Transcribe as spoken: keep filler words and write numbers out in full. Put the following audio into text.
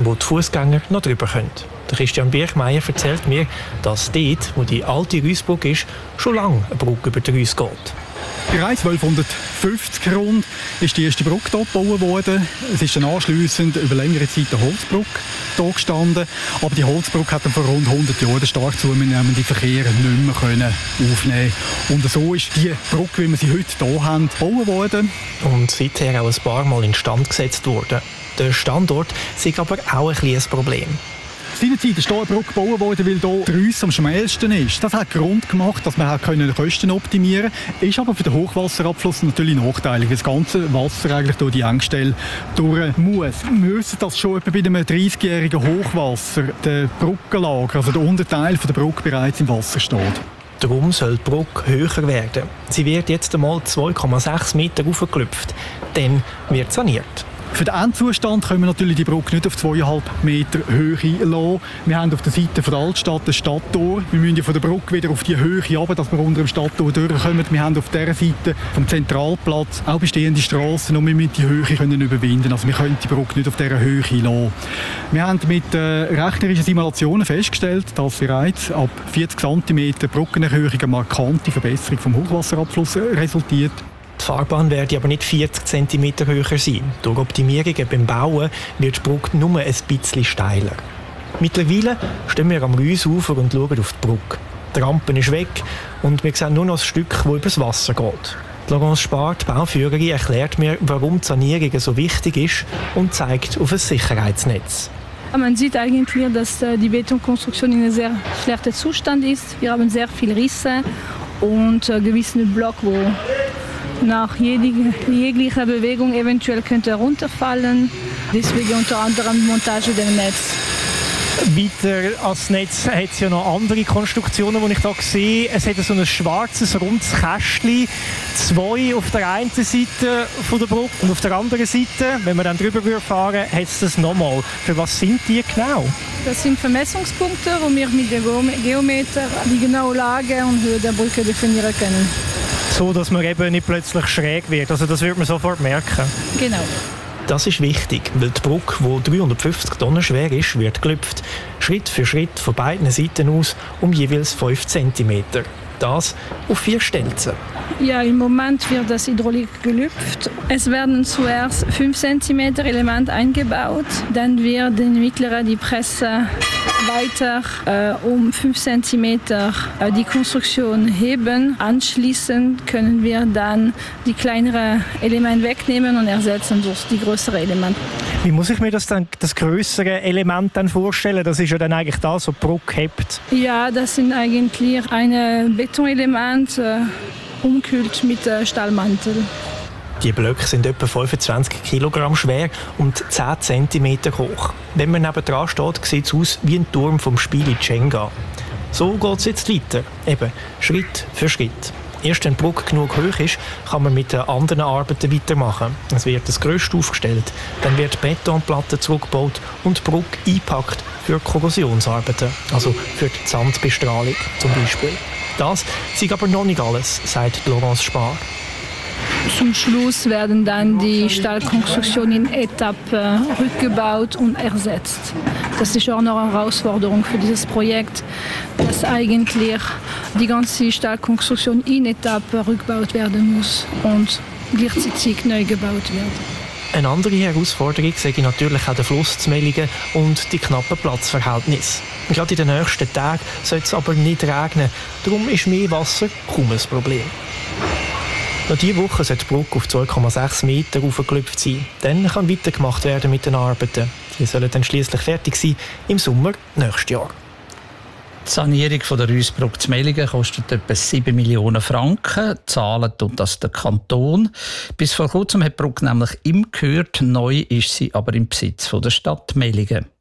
wo die Fußgänger noch drüber können. Der Christian Birchmeier erzählt mir, dass dort, wo die alte Rüssbrücke ist, schon lange eine Brücke über die Rüss geht. Bereits zwölfhundertfünfzig rund ist die erste Brücke hier gebaut worden. Es ist dann anschliessend über längere Zeit eine Holzbrücke hier gestanden. Aber die Holzbrücke hat dann vor rund hundert Jahren den stark zunehmenden Verkehr nicht mehr können aufnehmen. Und so ist die Brücke, wie wir sie heute hier haben, gebaut worden. Und seither auch ein paar Mal instand gesetzt worden. Der Standort ist aber auch ein kleines Problem. Seinerzeit ist hier eine Brücke gebaut worden, weil hier die Rüss am schmälsten ist. Das hat Grund gemacht, dass man die Kosten optimieren konnte. Ist aber für den Hochwasserabfluss natürlich nachteilig, weil das ganze Wasser eigentlich durch die Engstelle durch muss. Wir wissen, dass schon etwa bei einem dreißigjährigen Hochwasser der Brückenlager, also der Unterteil der Brücke, bereits im Wasser steht. Darum soll die Brücke höher werden. Sie wird jetzt einmal zwei Komma sechs Meter hochgeklüpft. Dann wird saniert. Für den Endzustand können wir natürlich die Brücke nicht auf zweieinhalb Meter Höhe lassen. Wir haben auf der Seite von der Altstadt ein Stadttor. Wir müssen ja von der Brücke wieder auf die Höhe runter, dass wir unter dem Stadttor durchkommen. Wir haben auf dieser Seite vom Zentralplatz auch bestehende Strassen und wir müssen die Höhe können überwinden. Also wir können die Brücke nicht auf dieser Höhe lassen. Wir haben mit äh, rechnerischen Simulationen festgestellt, dass bereits ab vierzig Zentimeter Brückenerhöhung eine markante Verbesserung vom Hochwasserabfluss resultiert. Die Fahrbahn werde aber nicht vierzig Zentimeter höher sein. Durch Optimierungen beim Bauen wird die Brücke nur ein bisschen steiler. Mittlerweile stehen wir am Rüssufer und schauen auf die Brücke. Die Rampe ist weg und wir sehen nur noch ein Stück, das übers Wasser geht. Laurence Spar, die Bauführerin, erklärt mir, warum die Sanierung so wichtig ist und zeigt auf ein Sicherheitsnetz. Man sieht eigentlich, dass die Betonkonstruktion in einem sehr schlechten Zustand ist. Wir haben sehr viele Risse und gewisse Blöcke, wo nach jeglicher Bewegung eventuell könnte runterfallen. Deswegen unter anderem die Montage des Netzes. Weiter als Netz hat es ja noch andere Konstruktionen, die ich hier sehe. Es hat so ein schwarzes, rundes Kästchen. Zwei auf der einen Seite von der Brücke und auf der anderen Seite, wenn wir dann drüber fahren, hat es das nochmal. Für was sind die genau? Das sind Vermessungspunkte, wo wir mit dem Geometer die genaue Lage und Höhe der Brücke definieren können. So, dass man eben nicht plötzlich schräg wird. Also das wird man sofort merken. Genau. Das ist wichtig, weil die Brücke, die dreihundertfünfzig Tonnen schwer ist, wird gelüpft. Schritt für Schritt von beiden Seiten aus um jeweils fünf Zentimeter. Das auf vier Stelzen. Ja, im Moment wird das Hydraulik gelüpft. Es werden zuerst fünf Zentimeter Elemente eingebaut. Dann wird in mittlere die Presse weiter äh, um fünf Zentimeter äh, die Konstruktion heben. Anschließend können wir dann die kleineren Elemente wegnehmen und ersetzen durch die größeren Elemente. Wie muss ich mir das, dann, das größere Element dann vorstellen? Das ist ja dann eigentlich das, was die Brücke hebt. Ja, das sind eigentlich ein Betonelement, äh, umgehüllt mit äh, Stahlmantel. Die Blöcke sind etwa fünfundzwanzig Kilogramm schwer und zehn Zentimeter hoch. Wenn man nebendran steht, sieht es aus wie ein Turm vom Spiel Jenga. So geht es jetzt weiter, eben Schritt für Schritt. Erst wenn die Brücke genug hoch ist, kann man mit den anderen Arbeiten weitermachen. Es wird das Gerüst aufgestellt, dann wird die Betonplatte zurückgebaut und die Brücke eingepackt für Korrosionsarbeiten, also für die Sandbestrahlung zum Beispiel. Das ist aber noch nicht alles, sagt Laurence Spar. Zum Schluss werden dann die Stahlkonstruktionen in Etappen rückgebaut und ersetzt. Das ist auch noch eine Herausforderung für dieses Projekt, dass eigentlich die ganze Stahlkonstruktion in Etappen rückgebaut werden muss und gleichzeitig neu gebaut wird. Eine andere Herausforderung sehe ich natürlich auch den Fluss zu Mellingen und die knappen Platzverhältnisse. Gerade in den nächsten Tagen soll es aber nicht regnen, darum ist mehr Wasser kaum ein Problem. Noch diese Woche soll die Brücke auf zwei Komma sechs Meter hochgeklüpft sein. Dann kann weitergemacht werden mit den Arbeiten. Sie sollen dann schliesslich fertig sein im Sommer nächstes Jahr. Die Sanierung von der Rüssbrücke zu Mellingen kostet etwa sieben Millionen Franken. Zahlen tut das der Kanton. Bis vor kurzem hat die Brücke nämlich ihm gehört. Neu ist sie aber im Besitz von der Stadt Mellingen.